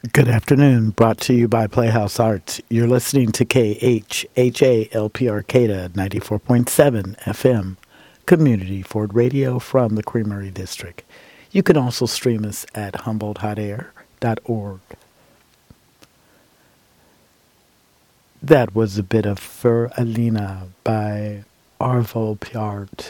Good afternoon, brought to you by Playhouse Arts. You're listening to KHHA Arcata 94.7 FM, Community Ford Radio from the Creamery District. You can also stream us at HumboldtHotAir.org. That was a bit of Fur Alina by Arvo Pärt,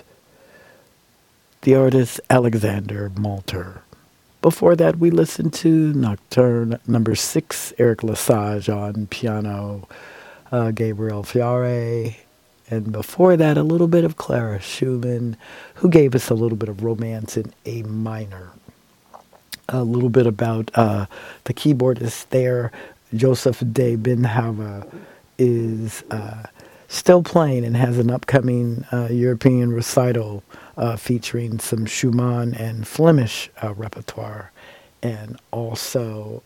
the artist Alexander Malter. Before that, we listened to Nocturne number 6, Eric Lesage on piano, Gabriel Fiore, and before that, a little bit of Clara Schumann, who gave us a little bit of romance in A minor. A little bit about the keyboardist there, Joseph de Benhava, is still playing and has an upcoming European recital featuring some Schumann and Flemish repertoire. And also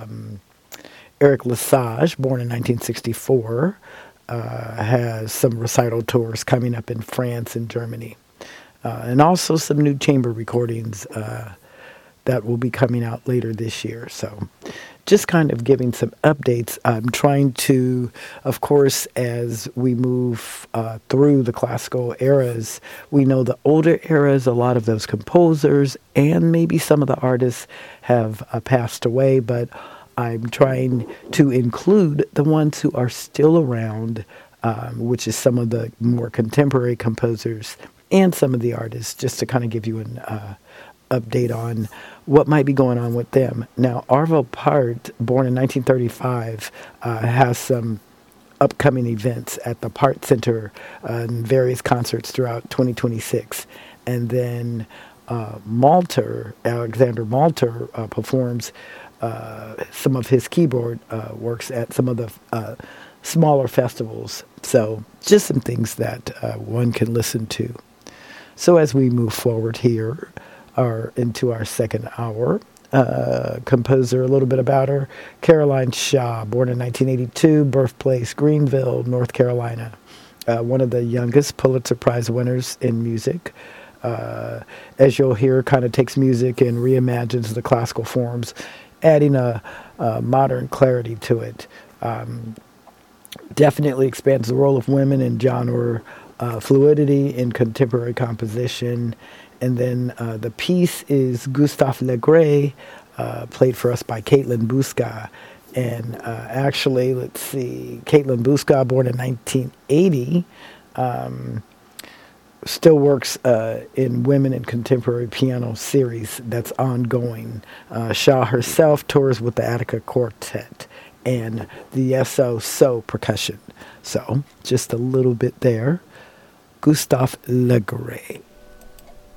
Eric Lesage, born in 1964, has some recital tours coming up in France and Germany. And also some new chamber recordings that will be coming out later this year. So just kind of giving some updates. I'm trying to, of course, as we move through the classical eras, we know the older eras, a lot of those composers and maybe some of the artists have passed away, but I'm trying to include the ones who are still around, which is some of the more contemporary composers and some of the artists, just to kind of give you an update on what might be going on with them. Now, Arvo Pärt, born in 1935, has some upcoming events at the Pärt Center and various concerts throughout 2026. And then Malter, Alexander Malter, performs some of his keyboard works at some of the smaller festivals. So just some things that one can listen to. So as we move forward here, are into our second hour. Composer, a little bit about her. Caroline Shaw, born in 1982, birthplace Greenville, North Carolina. One of the youngest Pulitzer Prize winners in music. As you'll hear, kind of takes music and reimagines the classical forms, adding a modern clarity to it. Definitely expands the role of women in genre fluidity in contemporary composition. And then the piece is Gustave Le Gray, played for us by Caitlin Busca. And actually, let's see, Caitlin Busca, born in 1980, still works in Women in Contemporary Piano series that's ongoing. Shaw herself tours with the Attica Quartet and the So percussion. So just a little bit there. Gustave Le Gray.